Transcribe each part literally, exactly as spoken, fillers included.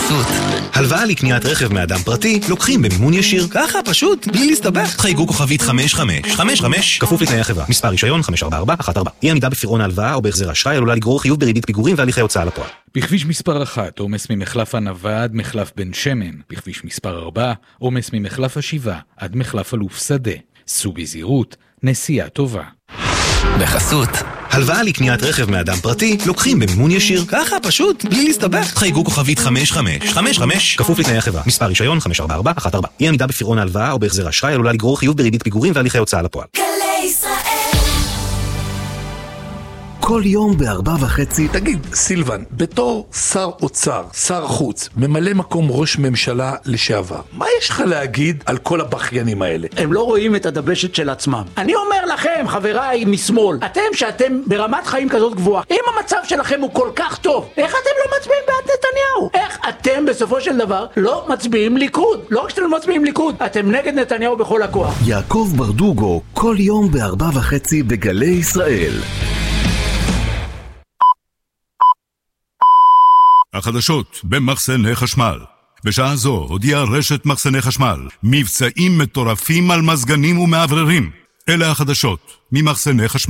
בחסות. הלוואה לקניית רכב מאדם פרטי לוקחים במימון ישיר. ככה פשוט, בלי להסתבך. חייגו כוכבית חמש חמש חמש חמש כפוף לתנאי החברה. מספר רישיון חמש ארבע ארבע אחת ארבע. אי עמידה בפירעון ההלוואה או בהחזר אשראי עלולה לגרור חיוב בריבית פיגורים והליכי הוצאה לפועל. בכביש מספר אחת, עומס ממחלף ענבה עד מחלף בן שמן. בכביש מספר ארבע, עומס ממחלף השבעה עד מחלף אלוף שדה. סעו בזהירות, נסיעה טובה. בחסות. הלוואה לקניית רכב מאדם פרטי לוקחים במימון ישיר. ככה פשוט, בלי להסתבך. חייגו כוכבית חמש חמש חמש חמש כפוף לתנאי החברה. מספר רישיון חמש ארבע ארבע אחת ארבע. אי עמידה בפירעון ההלוואה או בהחזר אשראי עלולה לגרור חיוב בריבית פיגורים והליכי הוצאה לפועל. גלי ישראל. כל יום בארבע וחצי. תגיד, סילבן, בתור שר אוצר, שר חוץ, ממלא מקום ראש ממשלה לשעבר, מה יש לך להגיד על כל הבחיינים האלה? הם לא רואים את הדבשת של עצמם. אני אומר לכם, חבריי משמאל, אתם שאתם ברמת חיים כזאת גבוהה, אם המצב שלכם הוא כל כך טוב, איך אתם לא מצביעים בעד נתניהו? איך אתם בסופו של דבר לא מצביעים ליכוד? לא רק שאתם לא מצביעים ליכוד, אתם נגד נתניהו בכל הכוח. יעקב ברדוגו, כל יום בארבע וחצי בגלי ישראל. החדשות במחסני חשמל. בשעה זו הודיעה רשת מחסני חשמל מבצעים מטורפים על מזגנים ומעבררים. אלה החדשות ממחסני חשמל.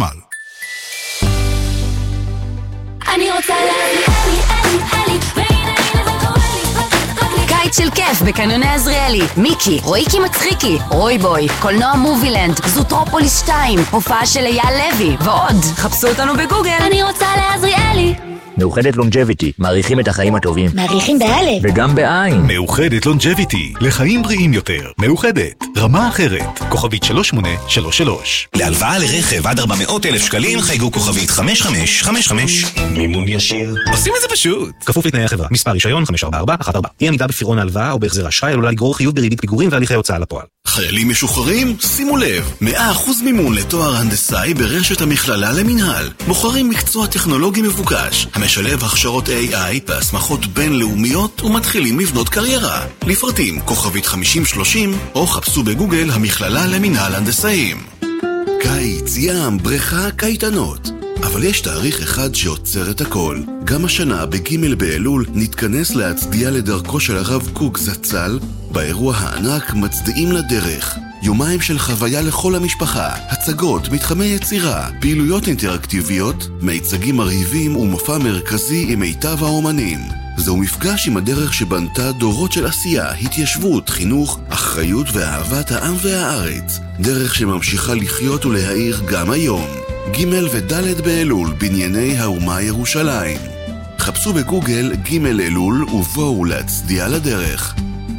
אני רוצה להביא אלי, אלי, אלי, והנה הנה זה קורה לי. קיץ של כיף בקניוני עזריאלי. מיקי, רויקי מצחיקי, רוי בוי, קולנוע מובילנד, זוטרופוליס שתיים, הופעה של אייל לוי ועוד. חפשו אותנו בגוגל. אני רוצה לעזריאלי. מאוחדת לונג'ביטי, מעריכים את החיים הטובים. מעריכים באלף. וגם בעין. מאוחדת לונג'ביטי, לחיים בריאים יותר. מאוחדת, רמה אחרת. כוכבית שלוש שמונה שלוש שלוש. להלוואה לרכב עד ארבע מאות אלף שקלים, חייגו כוכבית חמש חמש חמש חמש. מימון ישיר. עושים את זה פשוט. כפוף לתנאי החברה. מספר רישיון חמש ארבע ארבע אחת ארבע. אי עמידה בפירעון ההלוואה או בהחזר אשראי עלולה לגרור חיוב בריבית פיגורים והליכי הוצאה לפועל. חיילים משוחררים? שימו לב, מאה אחוז מימון לתואר הנדסאי ברשת המכללה למנהל. בוחרים מקצוע טכנולוגי מבוקש, המשלב הכשרות איי איי והסמכות בינלאומיות ומתחילים לבנות קריירה. לפרטים כוכבית חמישים שלושים או חפשו בגוגל המכללה למנהל הנדסאים. קיץ, ים, בריכה, קייטנות. אבל יש תאריך אחד שעוצר את הכל. גם השנה בג' באלול נתכנס להצדיע לדרכו של הרב קוק זצ"ל באירוע הענק מצדיעים לדרך. יומיים של חוויה לכל המשפחה, הצגות, מתחמי יצירה, פעילויות אינטראקטיביות, מיצגים מרהיבים ומופע מרכזי עם מיטב האומנים. זהו מפגש עם הדרך שבנתה דורות של עשייה, התיישבות, חינוך, אחריות ואהבת העם והארץ. דרך שממשיכה לחיות ולהאיר גם היום. ג' וד' באלול בנייני האומה ירושלים. חפשו בגוגל ג' אלול ובואו להצדיע לדרך.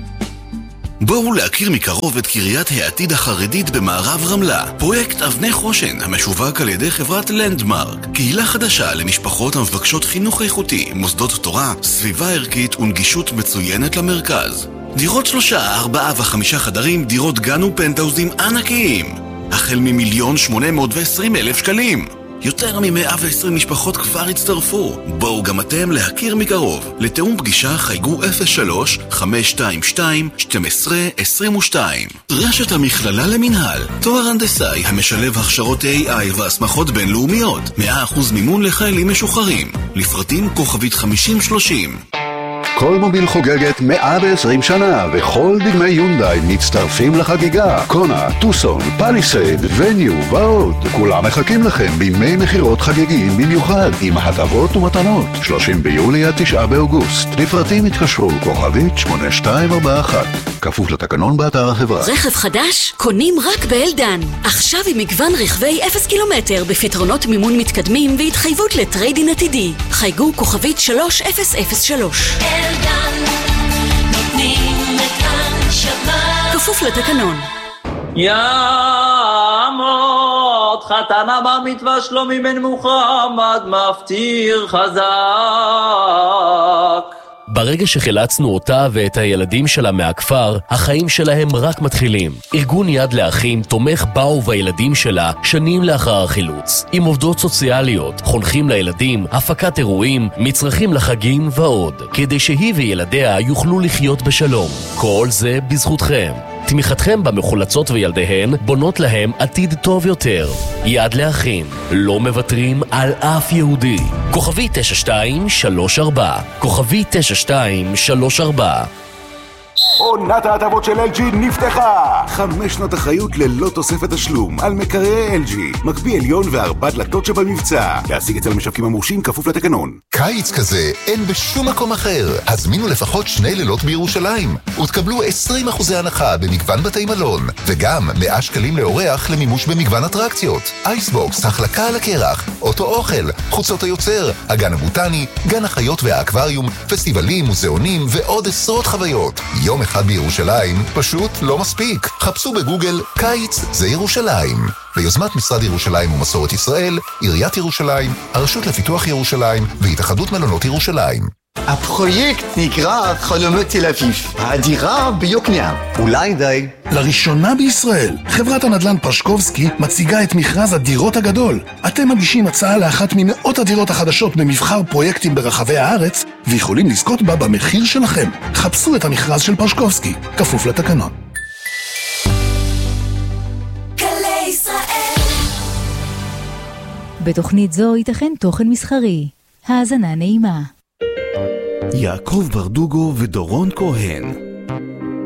בואו להכיר מקרוב את קריית העתיד החרדית במערב רמלה. פרויקט אבני חושן המשווק על ידי חברת לנדמרק. קהילה חדשה למשפחות המבקשות חינוך איכותי, מוסדות תורה, סביבה ערכית ונגישות מצוינת למרכז. דירות שלושה, ארבעה וחמישה חדרים, דירות גן ופנטאוזים ענקיים. החל ממיליון שמונה מאות ועשרים אלף שקלים. יותר מ-מאה ועשרים משפחות כבר הצטרפו. בואו גם אתם להכיר מקרוב. לתאום פגישה חייגו אפס שלוש חמש שתיים שתיים שתים עשרה עשרים ושתיים. רשת המכללה למנהל, תואר הנדסאי המשלב הכשרות איי איי והסמכות בינלאומיות. מאה אחוז מימון לחיילים משוחררים. לפרטים כוכבית חמישים שלושים. כל מוביל חוגגת מאה ועשרים שנה, וכל דגמי יונדאי מצטרפים לחגיגה. קונה, טוסון, פליסייד, וניו ועוד. כולם מחכים לכם בימי מחירות חגיגיים במיוחד, עם הטבות ומתנות. שלושים ביולי עד תשעה באוגוסט. לפרטים התקשרו כוכבית שמונה שתיים ארבע אחת. כפוף לתקנון באתר החברה. רכב חדש? קונים רק באלדן. עכשיו עם מגוון רכבי אפס קילומטר בפתרונות מימון מתקדמים והתחייבות לטריידין עתידי. חייגו כוכבית שלוש אפס אפס שלוש. אלדן, נותנים את הנשמה. כפוף לתקנון. יעמוד חתנה במצווה שלומי בן מוחמד מפטיר חזק. ברגע שחילצנו אותה ואת הילדים שלה מהכפר, החיים שלהם רק מתחילים. ארגון יד לאחים תומך בה ובילדים שלה שנים לאחר החילוץ. עם עובדות סוציאליות, חונכים לילדים, הפקת אירועים, מצרכים לחגים ועוד. כדי שהיא וילדיה יוכלו לחיות בשלום. כל זה בזכותכם. תמיכתכם במחולצות וילדיהן בונות להם עתיד טוב יותר. יד לאחים, לא מוותרים על אף יהודי. כוכבי תשע שתיים שלוש ארבע, כוכבי תשע שתיים שלוש ארבע. עונת ההטבות של אל ג'י נפתחה! חמש שנות אחריות ללא תוספת תשלום על מקררי אל ג'י, מקפיא עליון וארבע דלתות שבמבצע. להשיג אצל המשווקים המורשים כפוף לתקנון. קיץ כזה אין בשום מקום אחר. הזמינו לפחות שני לילות בירושלים ותקבלו עשרים אחוז הנחה במגוון בתי מלון, וגם מאה שקלים לאורח למימוש במגוון אטרקציות. אייסבוקס, החלקה על הקרח, אוטו אוכל, חוצות היוצר, הגן הבוטני, גן החיות והאקווריום, פסטיבלים, מוזיאונים ועוד עשרות חוויות. יום אחד בירושלים פשוט לא מספיק. חפשו בגוגל קיץ זה ירושלים. ביוזמת משרד ירושלים ומסורת ישראל, עיריית ירושלים, הרשות לפיתוח ירושלים והתאחדות מלונות ירושלים. הפרויקט נקרא חלומות תל אביב, הדירה ביוקנעם. אולי די. לראשונה בישראל, חברת הנדל"ן פשקובסקי מציגה את מכרז הדירות הגדול. אתם מגישים הצעה לאחת ממאות הדירות החדשות במבחר פרויקטים ברחבי הארץ, ויכולים לזכות בה במחיר שלכם. חפשו את המכרז של פשקובסקי, כפוף לתקנון. בתוכנית זו ייתכן תוכן מסחרי. האזנה נעימה. יעקב ברדוגו ודורון כהן